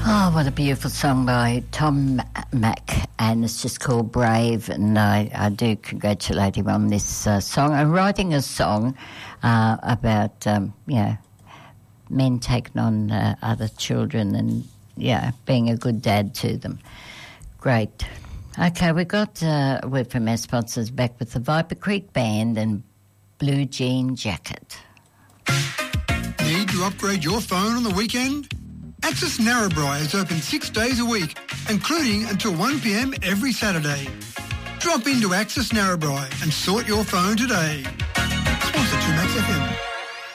Oh, what a beautiful song by Tom Mack, and it's just called Brave, and I do congratulate him on this song. And writing a song about, men taking on other children and, being a good dad to them. Great. Okay, we've got a word from our sponsors back with the Viper Creek Band and Blue Jean Jacket. Need to upgrade your phone on the weekend? Access Narrabri is open 6 days a week, including until 1 p.m. every Saturday. Drop into Access Narrabri and sort your phone today. Sponsor 2Max FM.